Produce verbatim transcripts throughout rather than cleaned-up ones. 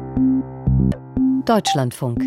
Deutschlandfunk.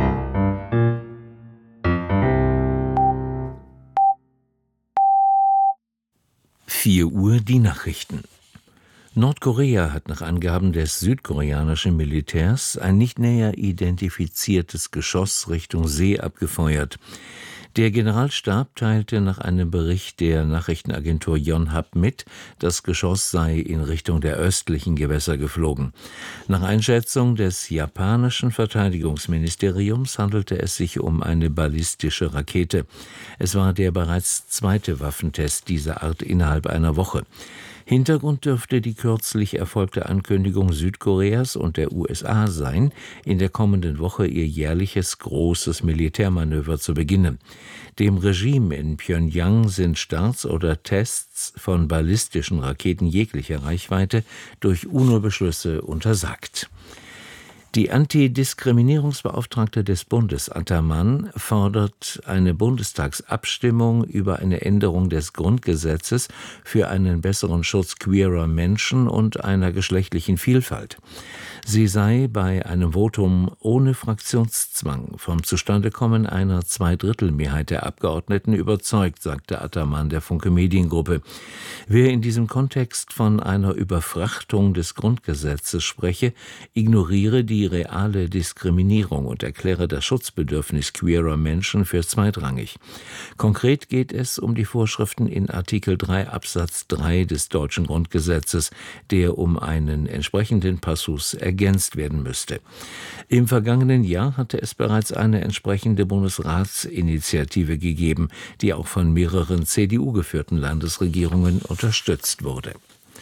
vier Uhr die Nachrichten. Nordkorea hat nach Angaben des südkoreanischen Militärs ein nicht näher identifiziertes Geschoss Richtung See abgefeuert. Der Generalstab teilte nach einem Bericht der Nachrichtenagentur Yonhap mit, das Geschoss sei in Richtung der östlichen Gewässer geflogen. Nach Einschätzung des japanischen Verteidigungsministeriums handelte es sich um eine ballistische Rakete. Es war der bereits zweite Waffentest dieser Art innerhalb einer Woche. Hintergrund dürfte die kürzlich erfolgte Ankündigung Südkoreas und der U S A sein, in der kommenden Woche ihr jährliches großes Militärmanöver zu beginnen. Dem Regime in Pjöngjang sind Starts oder Tests von ballistischen Raketen jeglicher Reichweite durch UNO-Beschlüsse untersagt. Die Antidiskriminierungsbeauftragte des Bundes, Ataman, fordert eine Bundestagsabstimmung über eine Änderung des Grundgesetzes für einen besseren Schutz queerer Menschen und einer geschlechtlichen Vielfalt. Sie sei bei einem Votum ohne Fraktionszwang vom Zustandekommen einer Zweidrittelmehrheit der Abgeordneten überzeugt, sagte Ataman der Funke Mediengruppe. Wer in diesem Kontext von einer Überfrachtung des Grundgesetzes spreche, ignoriere die reale Diskriminierung und erkläre das Schutzbedürfnis queerer Menschen für zweitrangig. Konkret geht es um die Vorschriften in Artikel drei Absatz drei des deutschen Grundgesetzes, der um einen entsprechenden Passus ergänzt werden müsste. Im vergangenen Jahr hatte es bereits eine entsprechende Bundesratsinitiative gegeben, die auch von mehreren C D U-geführten Landesregierungen unterstützt wurde.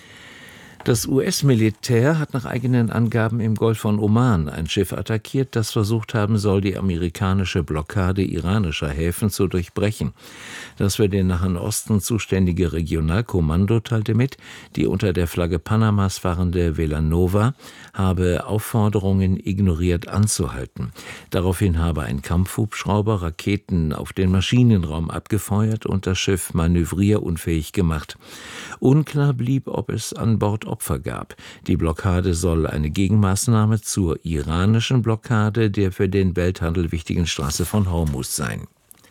Das U S-Militär hat nach eigenen Angaben im Golf von Oman ein Schiff attackiert, das versucht haben soll, die amerikanische Blockade iranischer Häfen zu durchbrechen. Das für den Nahen Osten zuständige Regionalkommando teilte mit, die unter der Flagge Panamas fahrende Velanova habe Aufforderungen ignoriert anzuhalten. Daraufhin habe ein Kampfhubschrauber Raketen auf den Maschinenraum abgefeuert und das Schiff manövrierunfähig gemacht. Unklar blieb, ob es an Bord Opfer gab. Die Blockade soll eine Gegenmaßnahme zur iranischen Blockade der für den Welthandel wichtigen Straße von Hormuz sein.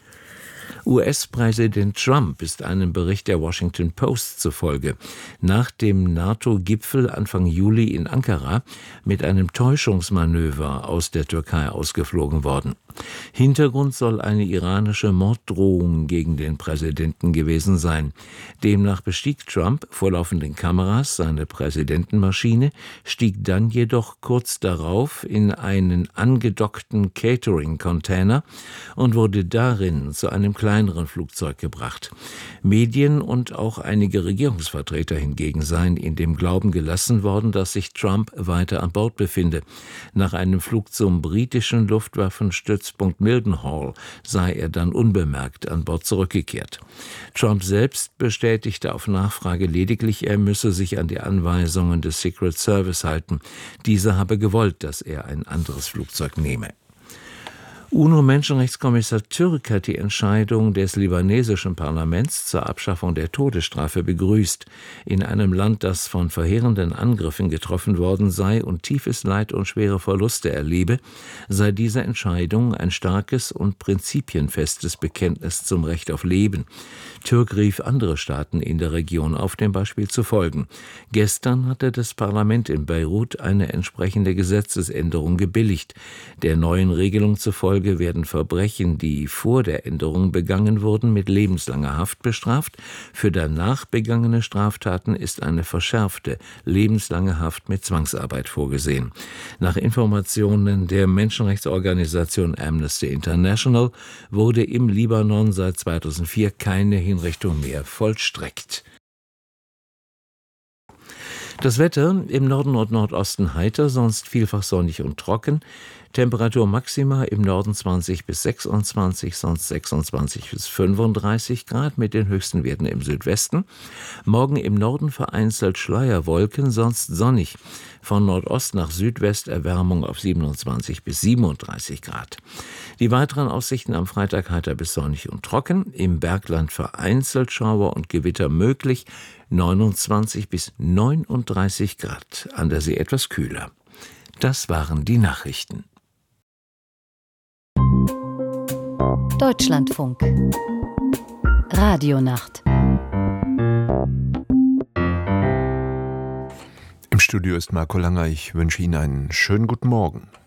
U S-Präsident Trump ist einem Bericht der Washington Post zufolge nach dem NATO-Gipfel Anfang Juli in Ankara mit einem Täuschungsmanöver aus der Türkei ausgeflogen worden. Hintergrund soll eine iranische Morddrohung gegen den Präsidenten gewesen sein. Demnach bestieg Trump vor laufenden Kameras seine Präsidentenmaschine, stieg dann jedoch kurz darauf in einen angedockten Catering-Container und wurde darin zu einem kleineren Flugzeug gebracht. Medien und auch einige Regierungsvertreter hingegen seien in dem Glauben gelassen worden, dass sich Trump weiter an Bord befinde. Nach einem Flug zum britischen Luftwaffenstützpunkt Mildenhall sei er dann unbemerkt an Bord zurückgekehrt. Trump selbst bestätigte auf Nachfrage lediglich, er müsse sich an die Anweisungen des Secret Service halten. Dieser habe gewollt, dass er ein anderes Flugzeug nehme. UNO-Menschenrechtskommissar Türk hat die Entscheidung des libanesischen Parlaments zur Abschaffung der Todesstrafe begrüßt. In einem Land, das von verheerenden Angriffen getroffen worden sei und tiefes Leid und schwere Verluste erlebe, sei diese Entscheidung ein starkes und prinzipienfestes Bekenntnis zum Recht auf Leben. Türk rief andere Staaten in der Region auf, dem Beispiel zu folgen. Gestern hatte das Parlament in Beirut eine entsprechende Gesetzesänderung gebilligt. Der neuen Regelung zufolge werden Verbrechen, die vor der Änderung begangen wurden, mit lebenslanger Haft bestraft. Für danach begangene Straftaten ist eine verschärfte lebenslange Haft mit Zwangsarbeit vorgesehen. Nach Informationen der Menschenrechtsorganisation Amnesty International wurde im Libanon seit zweitausendvier keine Hinrichtung mehr vollstreckt. Das Wetter im Norden und Nordosten heiter, sonst vielfach sonnig und trocken. Temperatur Maxima im Norden zwanzig bis sechsundzwanzig, sonst sechsundzwanzig bis fünfunddreißig Grad mit den höchsten Werten im Südwesten. Morgen im Norden vereinzelt Schleierwolken, sonst sonnig. Von Nordost nach Südwest Erwärmung auf siebenundzwanzig bis siebenunddreißig Grad. Die weiteren Aussichten am Freitag heiter bis sonnig und trocken. Im Bergland vereinzelt Schauer und Gewitter möglich. neunundzwanzig bis neununddreißig Grad. An der See etwas kühler. Das waren die Nachrichten. Deutschlandfunk Radionacht. Im Studio ist Marco Langer. Ich wünsche Ihnen einen schönen guten Morgen.